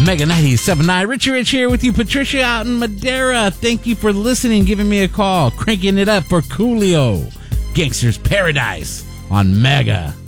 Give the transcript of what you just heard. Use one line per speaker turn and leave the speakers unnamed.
Mega 97.9. Richie Rich here with you. Patricia out in Madeira. Thank you for listening, giving me a call. Cranking it up for Coolio. Gangster's Paradise on Mega.